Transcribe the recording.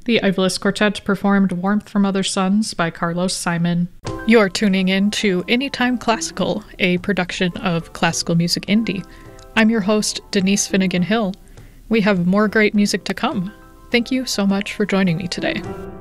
The Evolus Quartet performed Warmth from Other Suns by Carlos Simon. You're tuning in to Anytime Classical, a production of Classical Music Indie. I'm your host, Denise Finnegan Hill. We have more great music to come. Thank you so much for joining me today.